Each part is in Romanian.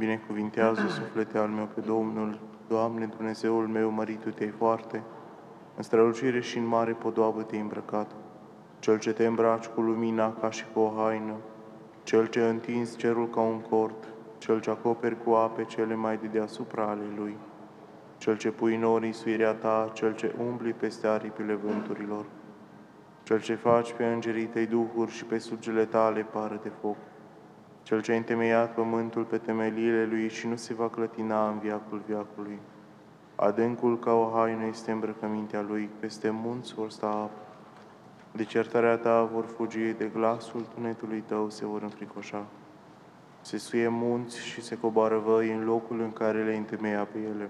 Binecuvintează, suflete al meu, pe Domnul. Doamne, Dumnezeul meu, mărit Tu te-ai foarte, în strălucire și în mare podoabă te-ai îmbrăcat. Cel ce te îmbraci cu lumina ca și cu o haină, Cel ce întinzi cerul ca un cort, Cel ce acoperi cu ape cele mai de deasupra ale Lui, Cel ce pui în orisuirea Ta, Cel ce umbli peste aripile vânturilor, Cel ce faci pe îngerii Tăi duhuri și pe sugele Tale pară de foc, Cel ce a întemeiat pământul pe temeliile Lui și nu se va clătina în veacul veacului. Adâncul ca o haină este îmbrăcămintea Lui, peste munți vor sta apă. De certarea Ta vor fugi, de glasul tunetului Tău se vor înfricoșa. Se suie munți și se coboară văi în locul în care le întemeia pe ele.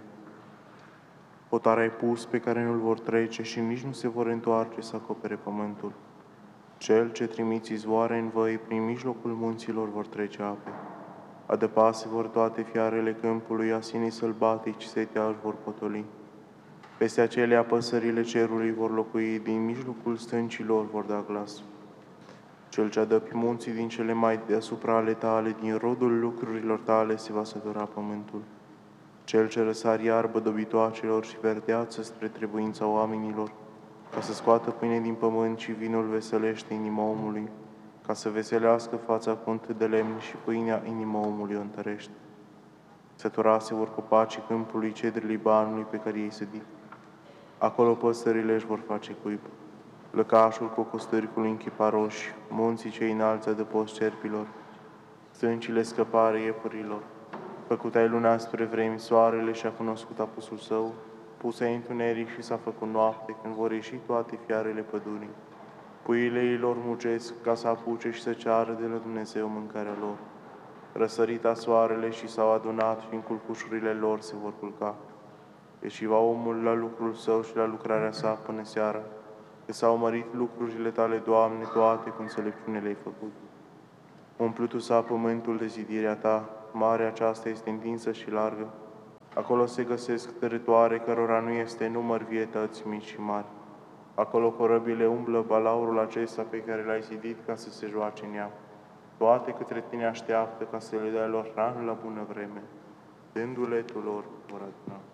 Hotar ai pus pe care nu-l vor trece și nici nu se vor întoarce să acopere pământul. Cel ce trimiți izvoare în văi, prin mijlocul munților vor trece ape. Adăpase vor toate fiarele câmpului, asinii sălbatici setea își vor potoli. Peste acelea păsările cerului vor locui, din mijlocul stâncilor vor da glas. Cel ce adăpi munții din cele mai deasupra ale Tale, din rodul lucrurilor Tale se va sătura pământul. Cel ce răsari iarbă dobitoacelor și verdeață spre trebuința oamenilor, ca să scoată pâine din pământ și vinul veselește inima omului, ca să veselească fața cu unt de lemn și pâinea inima omului o întărește. Săturase vor copacii câmpului cedrii Libanului pe care ei sădit. Acolo păsările își vor face cuib. Lăcașul cu costârcul în chiparoși, munții cei înalți adăpost cerpilor, stâncile scăpare iepurilor. Făcut ai luna spre vremi, soarele și-a cunoscut apusul său, pus ai întuneric și s-a făcut noapte, când vor ieși toate fiarele pădurii. Puiile ei lor mugesc ca să apuce și să ceară de la Dumnezeu mâncarea lor. Răsărita soarele și s-au adunat și în culcușurile lor se vor culca. Ieși va omul la lucrul său și la lucrarea sa până seara, că s-au mărit lucrurile Tale, Doamne, toate cu înțelepciune le-ai făcut. Umplutu s-a pământul de zidirea Ta, marea aceasta este întinsă și largă. Acolo se găsesc tărătoare cărora nu este număr vietăți mici și mari. Acolo corăbile umblă balaurul acesta pe care l-ai zidit ca să se joace în ea. Toate către Tine așteaptă ca să le dai lor hrană la bună vreme. Dându-le Tu lor vor aduna.